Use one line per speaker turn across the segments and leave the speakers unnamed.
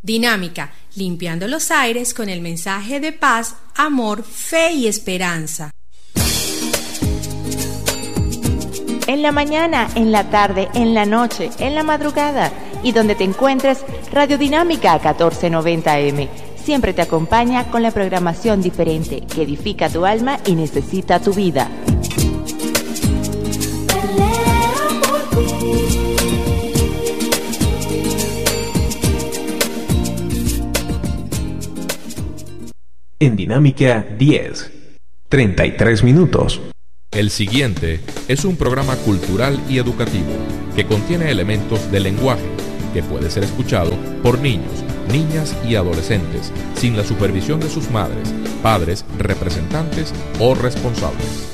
Dinámica, limpiando los aires con el mensaje de paz, amor, fe y esperanza.
En la mañana, en la tarde, en la noche, en la madrugada y donde te encuentres, Radio Dinámica 1490M. Siempre te acompaña con la programación diferente que edifica tu alma y necesita tu vida.
En Dinámica 10, 33 minutos.
El siguiente es un programa cultural y educativo que contiene elementos del lenguaje que puede ser escuchado por niños, niñas y adolescentes sin la supervisión de sus madres, padres, representantes o responsables.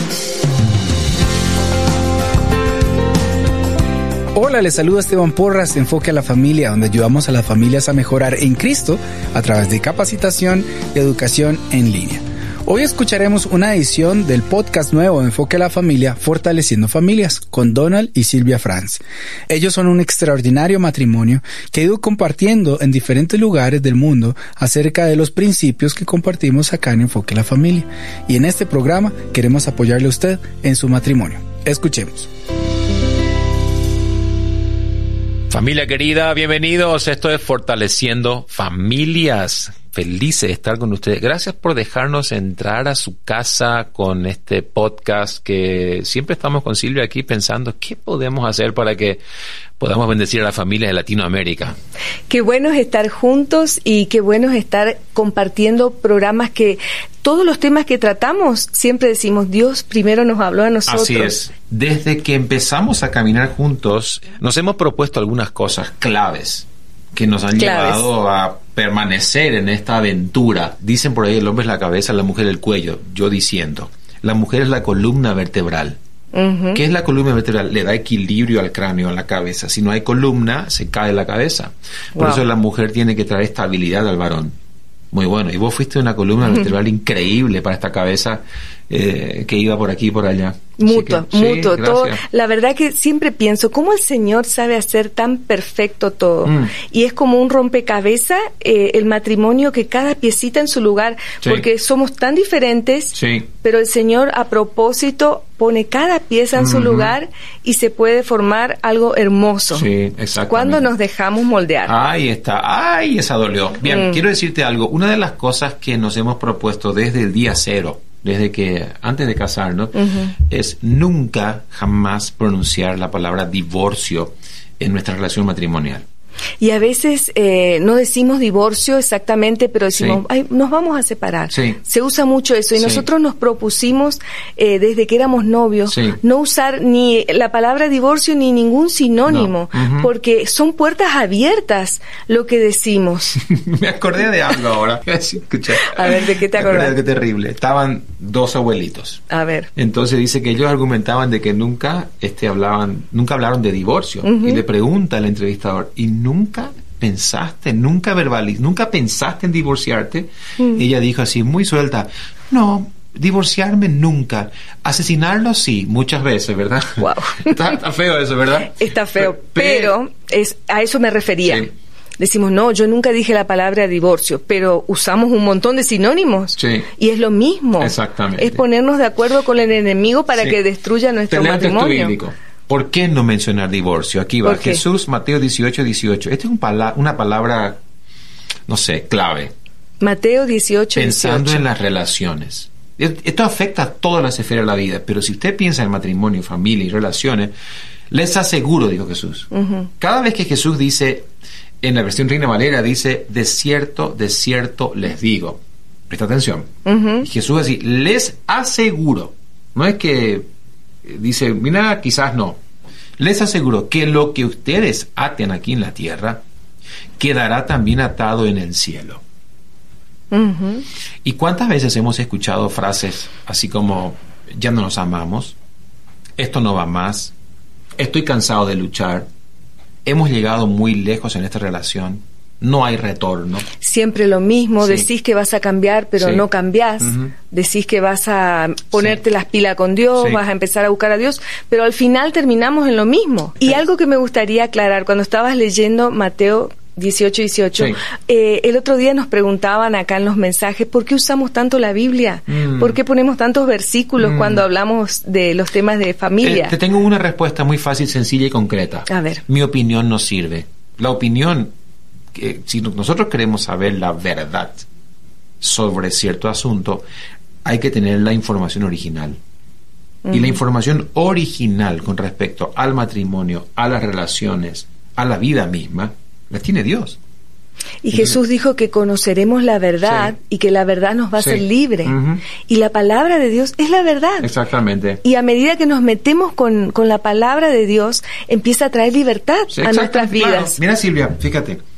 Hola, les saluda Esteban Porras de Enfoque a la Familia, donde ayudamos a las familias a mejorar en Cristo a través de capacitación y educación en línea. Hoy escucharemos una edición del podcast nuevo de Enfoque a la Familia, Fortaleciendo Familias, con Donald y Silvia Franz. Ellos son un extraordinario matrimonio que ha ido compartiendo en diferentes lugares del mundo acerca de los principios que compartimos acá en Enfoque a la Familia. Y en este programa queremos apoyarle a usted en su matrimonio. Escuchemos.
Familia querida, bienvenidos. Esto es Fortaleciendo Familias. Felices de estar con ustedes. Gracias por dejarnos entrar a su casa con este podcast que siempre estamos con Silvia aquí pensando qué podemos hacer para que podamos bendecir a las familias de Latinoamérica.
Qué bueno es estar juntos y qué bueno es estar compartiendo programas que todos los temas que tratamos siempre decimos Dios primero nos habló a nosotros.
Así es. Desde que empezamos a caminar juntos nos hemos propuesto algunas cosas claves que nos han llevado a permanecer en esta aventura. Dicen por ahí, el hombre es la cabeza, la mujer el cuello. Yo diciendo, la mujer es la columna vertebral. Uh-huh. ¿Qué es la columna vertebral? Le da equilibrio al cráneo, a la cabeza. Si no hay columna, se cae la cabeza. Por eso la mujer tiene que traer estabilidad al varón. Muy bueno. Y vos fuiste una columna vertebral increíble para esta cabeza que iba por aquí y por allá.
Mutuo. Todo, la verdad que siempre pienso, ¿cómo el Señor sabe hacer tan perfecto todo? Y es como un rompecabezas, el matrimonio, que cada piecita en su lugar, porque somos tan diferentes, pero el Señor a propósito pone cada pieza en su lugar y se puede formar algo hermoso. Sí, exactamente. Cuando nos dejamos moldear.
Ahí está. ¡Ay, esa dolió! Bien, quiero decirte algo. Una de las cosas que nos hemos propuesto desde el día cero, desde que antes de casarnos, es nunca jamás pronunciar la palabra divorcio en nuestra relación matrimonial.
Y a veces no decimos divorcio exactamente, pero decimos, ay, nos vamos a separar. Sí. Se usa mucho eso. Y nosotros nos propusimos, desde que éramos novios, no usar ni la palabra divorcio ni ningún sinónimo, porque son puertas abiertas lo que decimos.
Me acordé de algo ahora. Escucha.
A ver, ¿de qué te acordás?
Qué terrible. Estaban dos abuelitos.
A ver.
Entonces dice que ellos argumentaban de que nunca hablaron de divorcio. Y le pregunta al entrevistador, ¿y nunca pensaste, nunca pensaste en divorciarte? Ella dijo así, muy suelta, no, divorciarme nunca, asesinarlo sí, muchas veces, ¿verdad? Wow. Está feo eso, ¿verdad?
Está feo, pero a eso me refería. Sí. Decimos, no, yo nunca dije la palabra divorcio, pero usamos un montón de sinónimos. Sí. Y es lo mismo. Exactamente. Es ponernos de acuerdo con el enemigo para que destruya nuestro matrimonio.
¿Por qué no mencionar divorcio? Aquí va. Jesús, Mateo 18:18. Esta es una palabra, no sé, clave.
Mateo 18:18.
Pensando en las relaciones. Esto afecta a todas las esferas de la vida, pero si usted piensa en matrimonio, familia y relaciones, les aseguro, dijo Jesús. Cada vez que Jesús dice, en la versión Reina Valera, dice, de cierto les digo. Presta atención. Y Jesús así, les aseguro. No es que dice, mira, quizás no. Les aseguro que lo que ustedes aten aquí en la tierra quedará también atado en el cielo. ¿Y cuántas veces hemos escuchado frases así como, ya no nos amamos, esto no va más, estoy cansado de luchar, hemos llegado muy lejos en esta relación, no hay retorno? Siempre lo mismo, decís que vas a cambiar, pero no cambiás. Decís que vas a ponerte las pilas con Dios, vas a empezar a buscar a Dios, pero al final terminamos en lo mismo. Y algo que me gustaría aclarar, cuando estabas leyendo Mateo
18.
Sí.
El otro día nos preguntaban acá en los mensajes, ¿por qué usamos tanto la Biblia? ¿Por qué ponemos tantos versículos cuando hablamos de los temas de familia?
Te tengo una respuesta muy fácil, sencilla y concreta.
A ver.
Mi opinión no sirve. La opinión, si nosotros queremos saber la verdad sobre cierto asunto, hay que tener la información original. Y la información original con respecto al matrimonio, a las relaciones, a la vida misma, la tiene Dios.
Y Jesús dijo que conoceremos la verdad y que la verdad nos va a hacer libre. Y la palabra de Dios es la verdad.
Exactamente.
Y a medida que nos metemos con la palabra de Dios, empieza a traer libertad a nuestras vidas.
Claro. Mira, Silvia, fíjate.